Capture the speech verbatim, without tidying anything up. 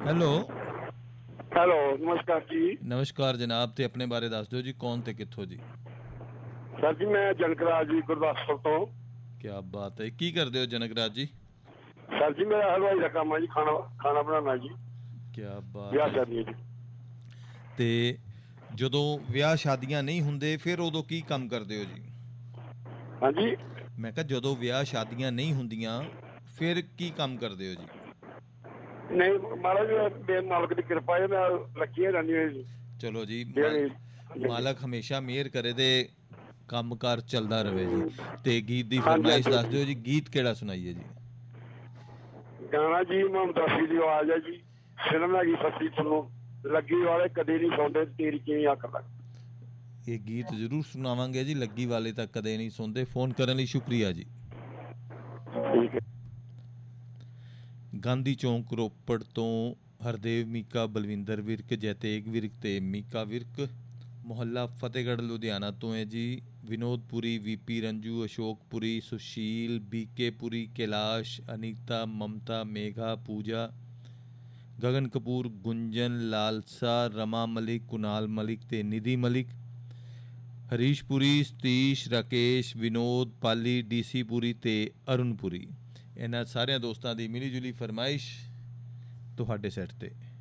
Hello. Hello, ਨਮਸਕਾਰ ਜੀ। ਨਮਸਕਾਰ ਜਨਾਬ, ਤੇ ਆਪਣੇ ਬਾਰੇ ਦੱਸ ਦਿਓ ਜੀ, ਕੌਣ ਤੇ ਕਿੱਥੋਂ ਜੀ? ਸਰ ਜੀ, ਮੈਂ ਜਨਕਰਾਜ ਜੀ, ਗੁਰਦਾਸਪੁਰ ਤੋਂ। ਕਿਆ ਬਾਤ ਹੈ, ਕੀ ਕਰਦੇ ਹੋ ਜਨਕਰਾਜ ਜੀ? ਸਰ ਜੀ, ਮੇਰਾ ਹਲਵਾਈ ਦਾ ਕੰਮ ਹੈ ਜੀ, ਖਾਣਾ ਖਾਣਾ ਬਣਾਉਣਾ ਜੀ। ਕਿਆ ਬਾਤ ਵਿਆਹ ਹੈ ਜੀ। ਸ਼ਾਦੀ ਹੈ ਜੀ। ਤੇ ਜਦੋਂ ਵਿਆਹ ਸ਼ਾਦੀਆਂ ਨਹੀਂ ਹੁੰਦੇ ਫਿਰ ਉਦੋਂ ਕੀ ਕੰਮ ਕਰਦੇ ਹੋ ਜੀ? ਹਾਂਜੀ। ਮੈਂ ਕਿਹਾ ਜਦੋਂ ਵਿਆਹ ਸ਼ਾਦੀਆਂ ਨਹੀਂ ਹੁੰਦੀਆਂ ਫਿਰ ਕੀ ਕੰਮ ਕਰਦੇ ਹੋ ਜੀ? ਨਹੀਂ ਮਹਾਰਾਜ, ਮੇਰੇ ਮਾਲਕ ਦੀ ਕਿਰਪਾ ਹੈ, ਮੈਂ ਰੱਖੀਆਂ ਰਹਿੰਦੀਆਂ ਜੀ। ਚਲੋ ਜੀ, ਮਾਲ ਜਿਹੜੇ ਮਾਲਕ ਹਮੇਸ਼ਾ ਮਿਹਰ ਕਰੇ ਤੇ ਕੰਮਕਾਰ ਚੱਲਦਾ ਰਹੇ ਜੀ। ਤੇ ਗੀਤ ਦੀ ਹਾਂਜੀ ਫਰਮਾਇਸ਼ ਦੱਸ ਹਾਂਜੀ। ਦਿਓ ਜੀ, ਗੀਤ ਕਿਹੜਾ ਸੁਣਾਈਏ ਜੀ? ਗਾਣਾ ਜੀ ਮੁਹੰਮਦ ਰਫੀ ਦੀ ਆਵਾਜ਼ ਹੈ ਜੀ। ਫਿਲਮ ਹੈਗੀ ਸੱਸੀ ਤੁਹਾਨੂੰ ਲੱਗੀ ਵਾਲੇ ਕਦੇ ਨਹੀਂ ਸੌਂਦੇ, ਤੇਰੀ ਕਿਵੇਂ ਅੱਖ ਲੱਗ। ਇਹ ਗੀਤ ਜ਼ਰੂਰ ਸੁਣਾਵਾਂਗੇ ਜੀ। ਲੱਗੀ ਵਾਲੇ ਤਾਂ ਕਦੇ ਨਹੀਂ ਸੁਣਦੇ। ਫੋਨ ਕਰਨ ਲਈ ਸ਼ੁਕਰੀਆ ਜੀ। ਠੀਕ ਹੈ। ਗਾਂਧੀ ਚੌਂਕ ਰੋਪੜ ਤੋਂ ਹਰਦੇਵ ਮੀਕਾ, ਬਲਵਿੰਦਰ ਵਿਰਕ, ਜੈਤੇਗ ਵਿਰਕ ਤੇ ਮੀਕਾ ਵਿਰਕ। ਮੁਹੱਲਾ ਫਤਿਹਗੜ੍ਹ ਲੁਧਿਆਣਾ ਤੋਂ ਹੈ ਜੀ ਵਿਨੋਦਪੁਰੀ, ਵੀਪੀ ਰੰਜੂ, ਅਸ਼ੋਕਪੁਰੀ, ਸੁਸ਼ੀਲ, ਬੀਕੇ ਪੁਰੀ, ਕੈਲਾਸ਼, ਅਨੀਤਾ, ਮਮਤਾ, ਮੇਘਾ, ਪੂਜਾ, ਗਗਨ ਕਪੂਰ, ਗੁੰਜਨ, ਲਾਲਸਾ, रमा ਮਲਿਕ, ਕੁਨਾਲ ਮਲਿਕ ਤੇ ਨਿਧੀ ਮਲਿਕ। ਹਰੀਸ਼ਪੁਰੀ, ਸਤੀਸ਼, ਰਾਕੇਸ਼, ਵਿਨੋਦ, ਪਾਲੀ, ਡੀਸੀ ਪੁਰੀ ਤੇ ਅਰੁਣਪੁਰੀ। ਇਹਨਾਂ ਸਾਰਿਆਂ ਦੋਸਤਾਂ ਦੀ ਮਿਲੀ ਜੁਲੀ ਫਰਮਾਇਸ਼ ਤੁਹਾਡੇ ਸੈੱਟ 'ਤੇ।